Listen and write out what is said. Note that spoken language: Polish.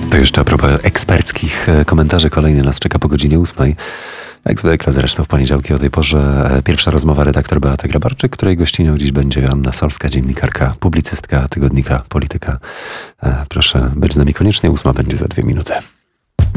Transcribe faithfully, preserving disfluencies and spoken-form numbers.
To jeszcze a propos eksperckich komentarzy, kolejny nas czeka po godzinie ósmej. Jak zwykle zresztą w poniedziałki o tej porze pierwsza rozmowa redaktor Beaty Grabarczyk, której gościnią dziś będzie Joanna Solska, dziennikarka, publicystka tygodnika Polityka. Proszę być z nami koniecznie, ósma będzie za dwie minuty.